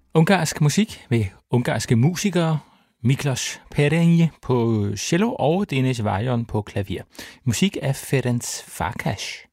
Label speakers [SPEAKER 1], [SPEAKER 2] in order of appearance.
[SPEAKER 1] Ungarsk musik med ungarske musikere, Miklos Perenyi på cello og Denis Vajon på klaver. Musik af Ferenc Farkas.